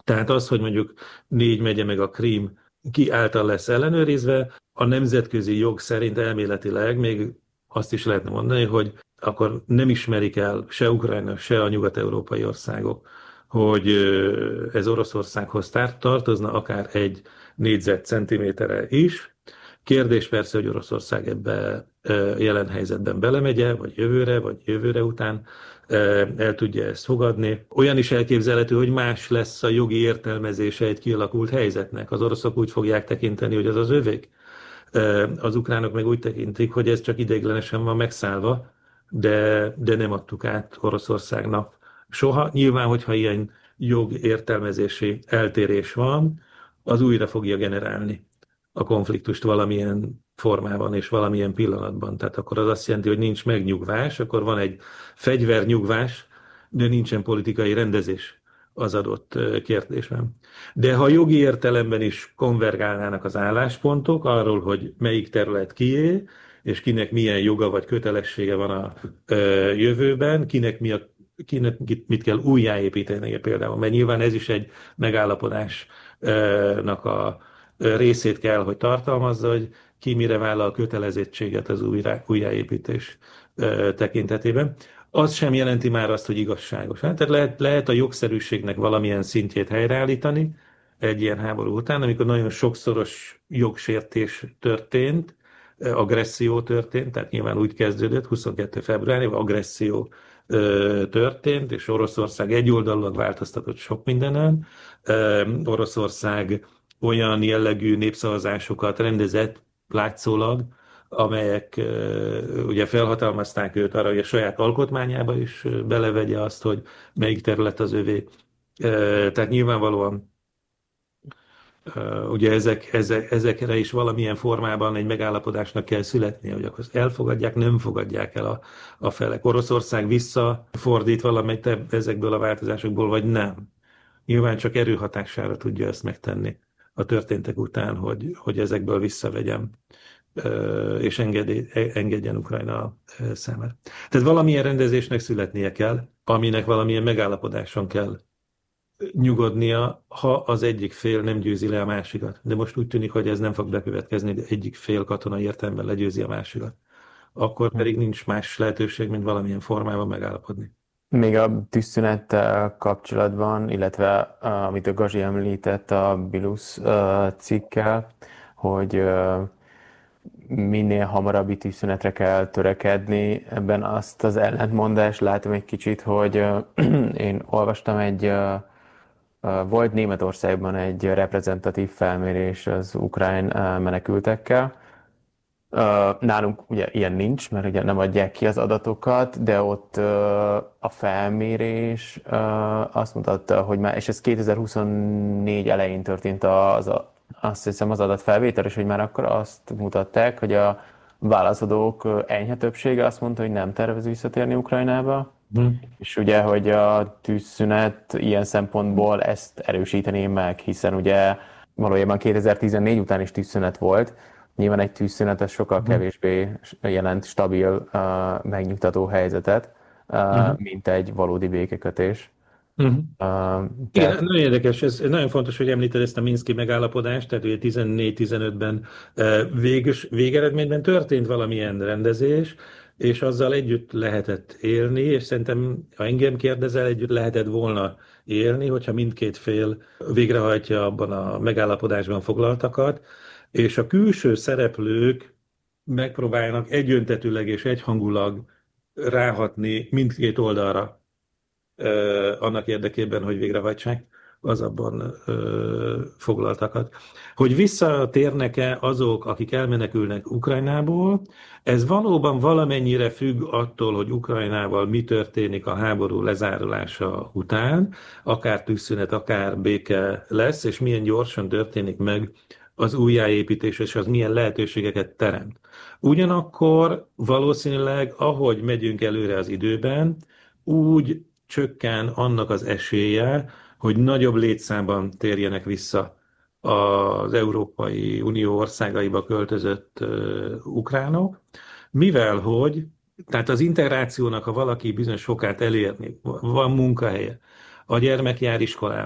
Tehát az, hogy mondjuk 4 megye meg a Krím ki által lesz ellenőrizve, a nemzetközi jog szerint elméletileg még azt is lehetne mondani, hogy akkor nem ismerik el se Ukrajna, se a nyugat-európai országok, hogy ez Oroszországhoz tartozna, akár egy négyzetcentiméterre is. Kérdés persze, hogy Oroszország ebbe jelen helyzetben belemegye, vagy jövőre után el tudja ezt fogadni. Olyan is elképzelhető, hogy más lesz a jogi értelmezése egy kialakult helyzetnek. Az oroszok úgy fogják tekinteni, hogy az az övék. Az ukránok meg úgy tekintik, hogy ez csak ideiglenesen van megszállva, de nem adtuk át Oroszországnak soha. Nyilván, hogyha ilyen jogértelmezési eltérés van, az újra fogja generálni a konfliktust valamilyen formában és valamilyen pillanatban. Tehát akkor az azt jelenti, hogy nincs megnyugvás, akkor van egy fegyvernyugvás, de nincsen politikai rendezés az adott kérdésben. De ha jogi értelemben is konvergálnának az álláspontok arról, hogy melyik terület kié, és kinek milyen joga vagy kötelessége van a jövőben, kinek mit kell újjáépíteni például, mert nyilván ez is egy megállapodásnak a részét kell, hogy tartalmazza, hogy ki mire vállal kötelezettséget az újjáépítés tekintetében. Az sem jelenti már azt, hogy igazságos. Tehát lehet a jogszerűségnek valamilyen szintjét helyreállítani egy ilyen háború után, amikor nagyon sokszoros jogsértés történt, agresszió történt, tehát nyilván úgy kezdődött, 22. februárjában agresszió történt, és Oroszország egyoldalúan változtatott sok mindenen. Oroszország olyan jellegű népszavazásokat rendezett látszólag, amelyek ugye felhatalmazták őt arra, hogy a saját alkotmányába is belevegye azt, hogy melyik terület az övé. Tehát nyilvánvalóan ugye ezekre is valamilyen formában egy megállapodásnak kell születnie, hogy akkor elfogadják, nem fogadják el a felek. Oroszország visszafordít valamelyik ezekből a változásokból, vagy nem. Nyilván csak erőhatására tudja ezt megtenni a történtek után, hogy ezekből visszavegyem, és engedjen Ukrajna számára. Tehát valamilyen rendezésnek születnie kell, aminek valamilyen megállapodáson kell nyugodnia, ha az egyik fél nem győzi le a másikat. De most úgy tűnik, hogy ez nem fog bekövetkezni, de egyik fél katonai értelemben legyőzi a másikat. Akkor pedig nincs más lehetőség, mint valamilyen formában megállapodni. Még a tűzszünettel kapcsolatban, illetve amit a Gazi említett a Bilus cikkel, hogy minél hamarabbi tűzszünetre kell törekedni. Ebben azt az ellentmondást látom egy kicsit, hogy én olvastam volt Németországban egy reprezentatív felmérés az ukrán menekültekkel. Nálunk ugye ilyen nincs, mert ugye nem adják ki az adatokat, de ott a felmérés azt mutatta, hogy már, és ez 2024 elején történt azt hiszem az adatfelvétel, és hogy már akkor azt mutatták, hogy a válaszadók enyhe többsége azt mondta, hogy nem tervez visszatérni Ukrajnába, és ugye, hogy a tűzszünet ilyen szempontból ezt erősítené meg, hiszen ugye valójában 2014 után is tűzszünet volt. Nyilván egy tűzszünet az sokkal kevésbé jelent stabil, megnyugtató helyzetet, mint egy valódi békekötés. Igen, nagyon érdekes, ez nagyon fontos, hogy említed ezt a Minszki megállapodást, tehát ugye 14-15-ben végeredményben történt valamilyen rendezés, és azzal együtt lehetett élni, és szerintem, ha engem kérdezel, együtt lehetett volna élni, hogyha mindkét fél végrehajtja abban a megállapodásban foglaltakat, és a külső szereplők megpróbálnak egyöntetűleg és egyhangulag ráhatni mindkét oldalra annak érdekében, hogy végrehajtsák az abban foglaltakat. Hogy visszatérnek-e azok, akik elmenekülnek Ukrajnából, ez valóban valamennyire függ attól, hogy Ukrajnával mi történik a háború lezárulása után, akár tűzszünet, akár béke lesz, és milyen gyorsan történik meg az újjáépítés, és az milyen lehetőségeket teremt. Ugyanakkor valószínűleg, ahogy megyünk előre az időben, úgy csökken annak az esélye, hogy nagyobb létszámban térjenek vissza az Európai Unió országaiba költözött ukránok, mivel hogy, tehát az integrációnak, ha valaki bizonyos fokát elérni, van munkahelye, a gyermek jár iskolába,